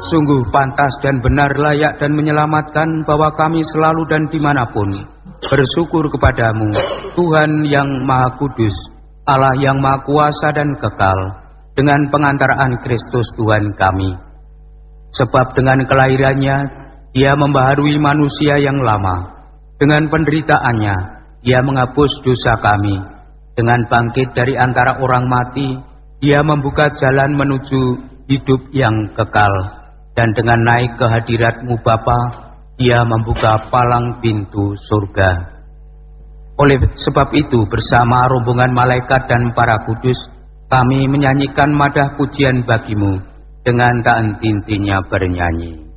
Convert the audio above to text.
Sungguh pantas dan benar, layak dan menyelamatkan bahwa kami selalu dan dimanapun bersyukur kepadamu, Tuhan yang Maha Kudus, Allah yang Maha Kuasa dan kekal, dengan pengantaraan Kristus Tuhan kami. Sebab dengan kelahirannya, Dia membaharui manusia yang lama. Dengan penderitaannya, Dia menghapus dosa kami. Dengan bangkit dari antara orang mati, Dia membuka jalan menuju hidup yang kekal. Dan dengan naik ke hadirat-Mu Bapa, Dia membuka palang pintu surga. Oleh sebab itu, bersama rombongan malaikat dan para kudus, kami menyanyikan madah pujian bagi-Mu dengan tak henti-hentinya bernyanyi.